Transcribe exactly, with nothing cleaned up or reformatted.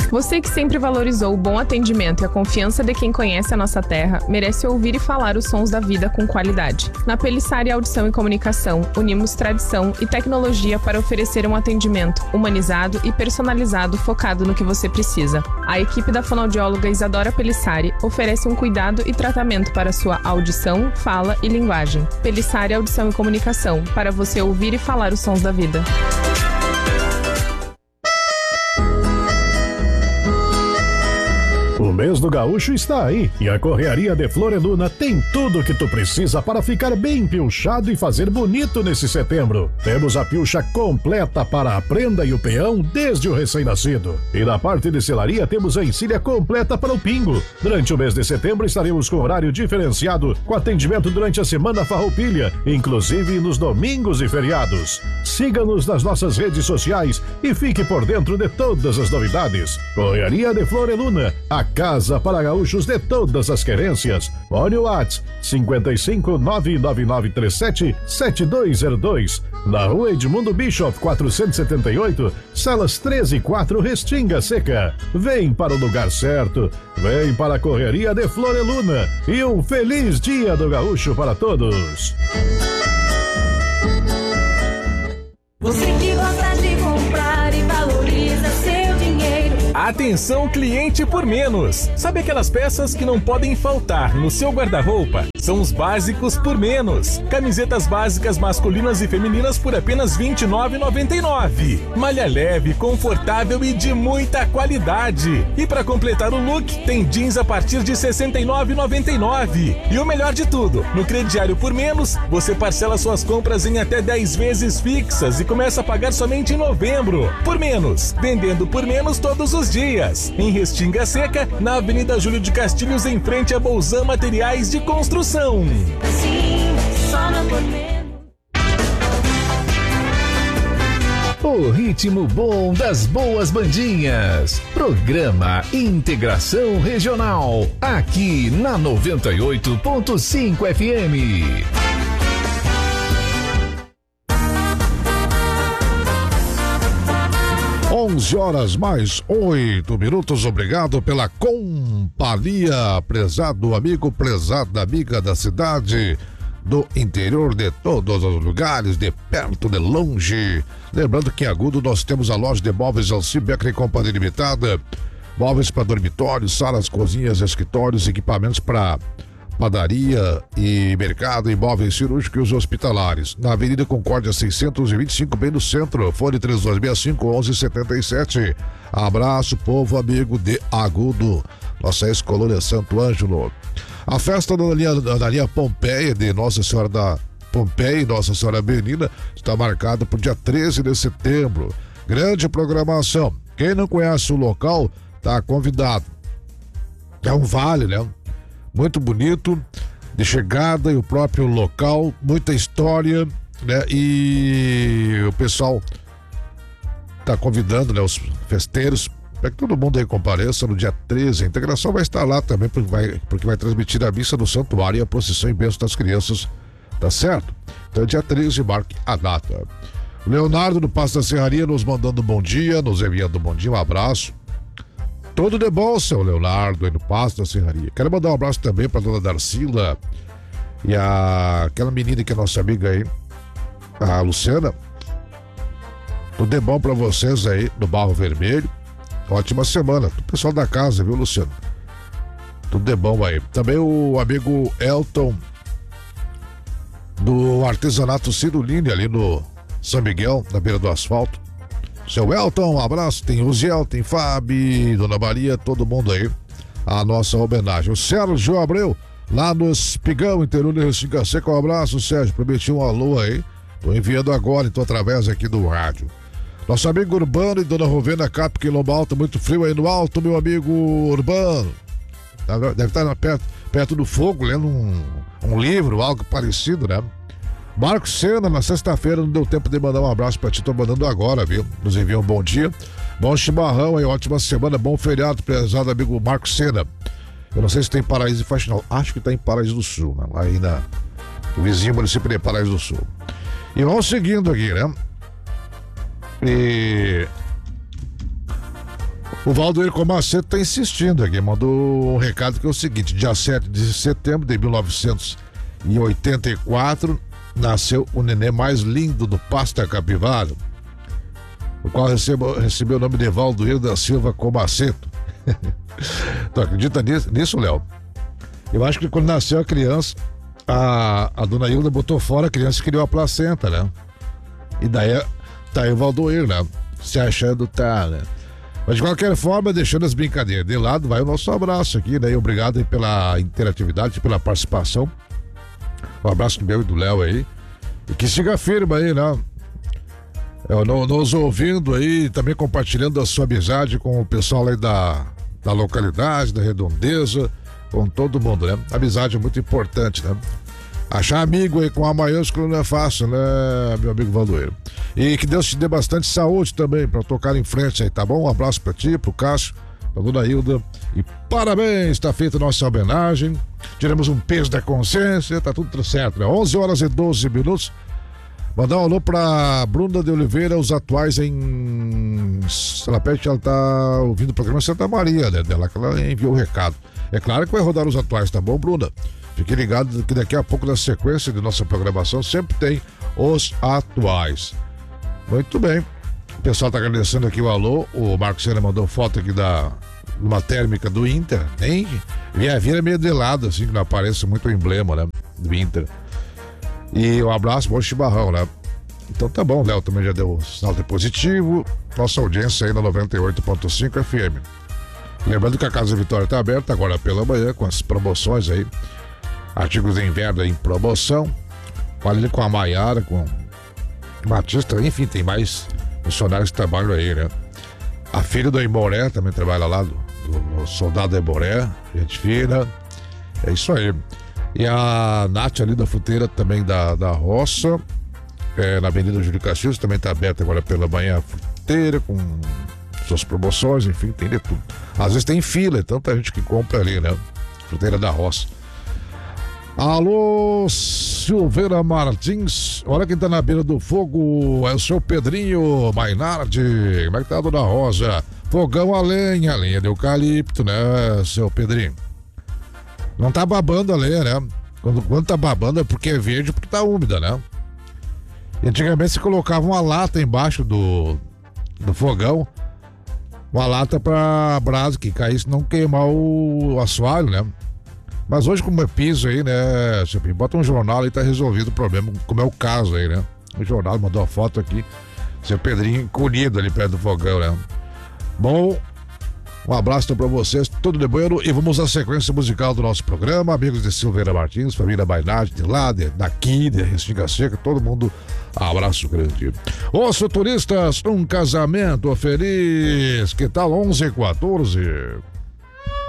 Você que sempre valorizou o bom atendimento e a confiança de quem conhece a nossa terra, merece ouvir e falar os sons da vida com qualidade. Na Pelissari Audição e Comunicação, unimos tradição e tecnologia para oferecer um atendimento humanizado e personalizado focado no que você precisa. A equipe da fonoaudióloga Isadora Pelissari oferece um cuidado e tratamento para sua audição, fala e linguagem. Pelissari Audição e Comunicação, para você ouvir e falar os sons da vida. O mês do gaúcho está aí e a Correaria de Floreluna tem tudo o que tu precisa para ficar bem pilchado e fazer bonito nesse setembro. Temos a pilcha completa para a prenda e o peão desde o recém-nascido. E na parte de selaria temos a encilha completa para o pingo. Durante o mês de setembro estaremos com horário diferenciado, com atendimento durante a semana farroupilha, inclusive nos domingos e feriados. Siga-nos nas nossas redes sociais e fique por dentro de todas as novidades. Correaria de Floreluna, a casa para gaúchos de todas as querências. Fone o WhatsApp cinco cinco nove nove nove três sete sete dois zero dois. Na rua Edmundo Bischoff quatrocentos e setenta e oito, salas treze e quatro, Restinga Seca. Vem para o lugar certo. Vem para a Correria de Floreluna. E um feliz dia do gaúcho para todos. Você que gosta de comprar e valoriza seu dinheiro. Atenção, cliente por menos. Sabe aquelas peças que não podem faltar no seu guarda-roupa? São os básicos por menos. Camisetas básicas masculinas e femininas por apenas vinte e nove reais e noventa e nove centavos. Malha leve, confortável e de muita qualidade. E para completar o look, tem jeans a partir de sessenta e nove reais e noventa e nove centavos. E o melhor de tudo, no crediário por menos, você parcela suas compras em até dez vezes fixas e começa a pagar somente em novembro. Por menos, vendendo por menos todos os dias. Em Restinga Seca, na Avenida Júlio de Castilhos, em frente a Bolzan Materiais de Construção. Sim, só não por menos. O ritmo bom das boas bandinhas. Programa Integração Regional. Aqui na noventa e oito ponto cinco F M. onze horas mais oito minutos. Obrigado pela companhia, prezado amigo, prezada amiga da cidade, do interior, de todos os lugares, de perto, de longe. Lembrando que em Agudo nós temos a loja de móveis Alci Becker e Companhia Limitada. Móveis para dormitórios, salas, cozinhas, escritórios, equipamentos para padaria e mercado, imóveis cirúrgicos e hospitalares. Na Avenida Concórdia seiscentos e vinte e cinco, bem no centro. Fone três dois seis cinco, onze setenta e sete. Abraço, povo amigo de Agudo. Nossa ex-colônia Santo Ângelo. A festa da linha, da linha Pompeia, de Nossa Senhora da Pompeia e Nossa Senhora Benina, está marcada para o dia treze de setembro. Grande programação. Quem não conhece o local, está convidado. É um vale, né? Muito bonito, de chegada, e o próprio local, muita história, né? E o pessoal tá convidando, né, os festeiros para que todo mundo aí compareça no dia treze. A integração vai estar lá também, porque vai, porque vai transmitir a missa no santuário e a procissão em bênção das crianças, tá certo? Então dia treze, marque a data. O Leonardo do Passo da Serraria nos mandando um bom dia, nos enviando um bom dia, um abraço. Tudo de bom, seu Leonardo, aí no Passo da Serraria. Quero mandar um abraço também pra dona Darcila e a, aquela menina que é nossa amiga aí, a Luciana. Tudo de bom pra vocês aí no Barro Vermelho. Ótima semana. O pessoal da casa, viu, Luciano? Tudo de bom aí. Também o amigo Elton do artesanato Cirulini ali no São Miguel, na beira do asfalto. Seu Elton, um abraço. Tem o Ziel, tem Fábio, Dona Maria, todo mundo aí. A nossa homenagem. O Sérgio Abreu, lá no Espigão, interior de Restinga Seca. Um abraço, Sérgio. Prometi um alô aí. Tô enviando agora, então, através aqui do rádio. Nosso amigo Urbano e Dona Rovena Cap, Quilombo Alto, muito frio aí no alto, meu amigo Urbano. Deve estar perto, perto do fogo, lendo um, um livro, algo parecido, né? Marcos Sena, na sexta-feira, não deu tempo de mandar um abraço pra ti, tô mandando agora, viu? Nos envia um bom dia, bom chimarrão aí, ótima semana, bom feriado, prezado amigo Marcos Sena. Eu não sei se tem Paraíso e Faxinal, acho que tá em Paraíso do Sul, né? Lá aí na, o vizinho município de Paraíso do Sul. E vamos seguindo aqui, né? E O Valdoir Comaceto tá insistindo aqui, mandou um recado que é o seguinte: dia sete de setembro de mil novecentos e oitenta e quatro nasceu o nenê mais lindo do Pasto da Capivara, o qual recebeu, recebeu o nome de Valdoir da Silva Comaceto. Tu acredita nisso, nisso, Léo? Eu acho que quando nasceu a criança, a, a dona Hilda botou fora a criança e criou a placenta, né? E daí tá aí o Valdoir, né? Se achando tá, né? Mas de qualquer forma, deixando as brincadeiras de lado, vai o nosso abraço aqui, né? E obrigado aí pela interatividade, pela participação. Um abraço do meu e do Léo aí. E que siga firme aí, né? Eu, nos ouvindo aí, também compartilhando a sua amizade com o pessoal aí da, da localidade, da redondeza, com todo mundo, né? Amizade é muito importante, né? Achar amigo aí com A maiúsculo não é fácil, né, meu amigo Valdoeiro? E que Deus te dê bastante saúde também pra tocar em frente aí, tá bom? Um abraço pra ti, pro Cássio, pra dona Hilda. E parabéns, tá feita a nossa homenagem. Tiramos um peso da consciência, tá tudo certo, né? onze horas e doze minutos. Mandar um alô pra Bruna de Oliveira, os atuais em... Ela pede que ela tá ouvindo o programa Santa Maria, né? Dela que ela enviou o recado. É claro que vai rodar os atuais, tá bom, Bruna? Fique ligado que daqui a pouco, na sequência de nossa programação, sempre tem os atuais. Muito bem. O pessoal tá agradecendo aqui o alô. O Marcos Sena mandou foto aqui da uma térmica do Inter. Nem via vira meio de lado, assim, que não aparece muito o emblema, né? Do Inter. E um abraço, bom chimarrão, né? Então tá bom, Léo também já deu o sinal de positivo. Nossa audiência aí na noventa e oito ponto cinco F M. Lembrando que a Casa Vitória tá aberta agora pela manhã com as promoções aí. Artigos de inverno em promoção. Fale com a Maiara, com o Batista, enfim, tem mais funcionários que trabalham aí, né? A filha do Emboré também trabalha lá, do, do soldado Emboré, gente fina. É isso aí. E a Nath ali da fruteira também da, da roça, é, na Avenida Júlio Castilhos, também tá aberta agora pela manhã a fruteira, com suas promoções, enfim, tem de tudo. Às vezes tem fila, é tanta gente que compra ali, né? Fruteira da roça. Alô, Silveira Martins, olha quem tá na beira do fogo, é o seu Pedrinho Mainardi. Como é que tá, dona Rosa? Fogão a lenha, lenha de eucalipto, né, seu Pedrinho? Não tá babando a lenha, né? Quando, quando tá babando é porque é verde, porque tá úmida, né? E antigamente se colocava uma lata embaixo do, do fogão, uma lata pra brasa que caísse, não queimar o assoalho, né? Mas hoje, como é piso aí, né, bota um jornal e tá resolvido o problema, como é o caso aí, né? O jornal mandou a foto aqui, seu Pedrinho encolhido ali perto do fogão, né? Bom, um abraço pra vocês, tudo de bueno, e vamos à sequência musical do nosso programa. Amigos de Silveira Martins, família Bainade, de lá, de, daqui, de Restinga Seca, todo mundo, abraço grande. Os futuristas, um casamento feliz, que tal onze e quatorze?